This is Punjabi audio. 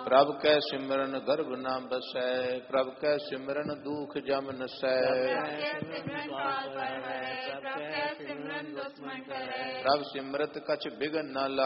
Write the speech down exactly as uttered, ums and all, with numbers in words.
ਪ੍ਰਭ ਕੈ ਸਿਮਰਨ ਗਰਭ ਨਾ ਬਸੈ, ਪ੍ਰਭ ਕੈ ਸਿਮਰਨ ਦੁਖ ਜਮ ਨਸੈ। ਪ੍ਰਭ ਸਿਮਰਤ ਕਛ ਬਿਗਨ ਨਾ